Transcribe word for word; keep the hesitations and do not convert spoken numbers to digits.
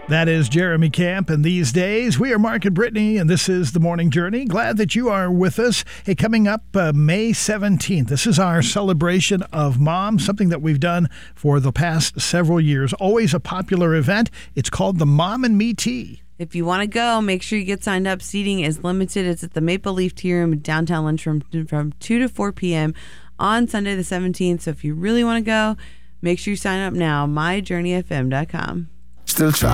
That is Jeremy Camp, and these days we are Mark and Brittany, and this is The Morning Journey. Glad that you are with us. Hey, coming up uh, May seventeenth, this is our celebration of Mom, something that we've done for the past several years. Always a popular event. It's called the Mom and Me Tea. If you want to go, make sure you get signed up. Seating is limited. It's at the Maple Leaf Tea Room, downtown lunchroom, from two to four p.m. on Sunday the seventeenth. So if you really want to go, make sure you sign up now, my journey f m dot com. Still try.